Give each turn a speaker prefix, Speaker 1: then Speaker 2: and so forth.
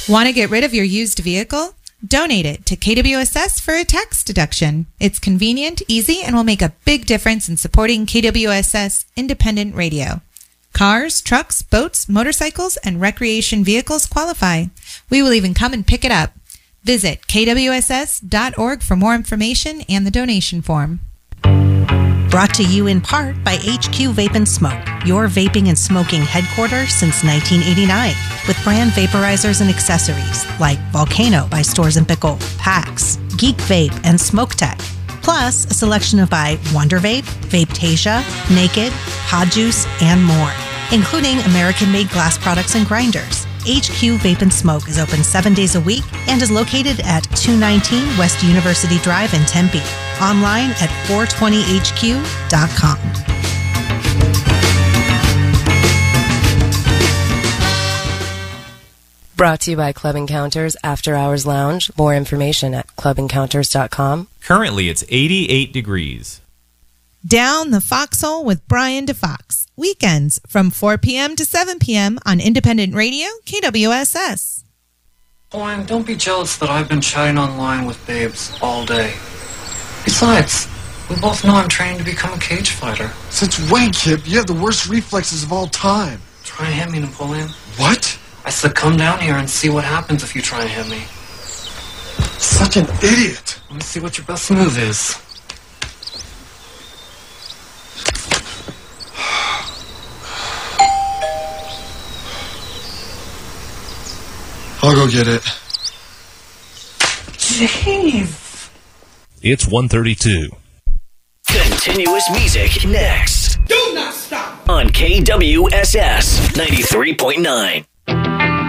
Speaker 1: Want to get rid of your used vehicle? Donate it to KWSS for a tax deduction. It's convenient, easy, and will make a big difference in supporting KWSS independent radio. Cars, trucks, boats, motorcycles, and recreation vehicles qualify. We will even come and pick it up. Visit kwss.org for more information and the donation form.
Speaker 2: Brought to you in part by HQ Vape and Smoke, your vaping and smoking headquarters since 1989, with brand vaporizers and accessories like Volcano by Stores & Pickle, PAX, Geek Vape, and Smoke Tech. Plus, a selection of by Wonder Vape, Vapetasia, Naked, Pod Juice, and more, including American-made glass products and grinders. HQ Vape and Smoke is open 7 days a week and is located at 219 West University Drive in Tempe. Online at 420hq.com.
Speaker 3: Brought to you by Club Encounters After Hours Lounge. More information at clubencounters.com.
Speaker 4: Currently, it's 88 degrees.
Speaker 1: Down the Foxhole with Brian DeFox. Weekends from 4 p.m. to 7 p.m. on Independent Radio, KWSS.
Speaker 5: Brian, don't be jealous that I've been chatting online with babes all day. Besides, we both know I'm training to become a cage fighter.
Speaker 6: Since when, Kip? You have the worst reflexes of all time.
Speaker 5: Try and hit me, Napoleon.
Speaker 6: What?
Speaker 5: I said come down here and see what happens if you try and hit me.
Speaker 6: Such an idiot.
Speaker 5: Let me see what your best move is.
Speaker 6: I'll go get it.
Speaker 5: Jeez.
Speaker 7: It's 1:32.
Speaker 8: Continuous music next.
Speaker 9: Do not stop.
Speaker 8: On KWSS 93.9.